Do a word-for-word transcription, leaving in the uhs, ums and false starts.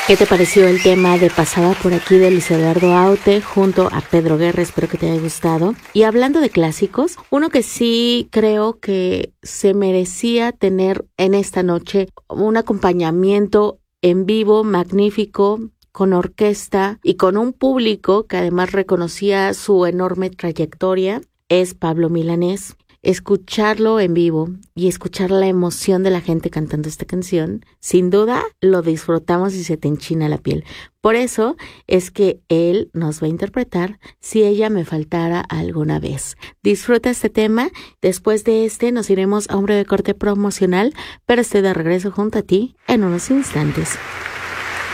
¿Qué te pareció el tema de Pasaba por aquí de Luis Eduardo Aute junto a Pedro Guerra? Espero que te haya gustado. Y hablando de clásicos, uno que sí creo que se merecía tener en esta noche un acompañamiento en vivo magnífico, con orquesta y con un público que además reconocía su enorme trayectoria, es Pablo Milanés. Escucharlo en vivo y escuchar la emoción de la gente cantando esta canción, sin duda lo disfrutamos y se te enchina la piel. Por eso es que él nos va a interpretar Si ella me faltara alguna vez. Disfruta este tema. Después de este nos iremos a un breve corte promocional, pero estoy de regreso junto a ti en unos instantes.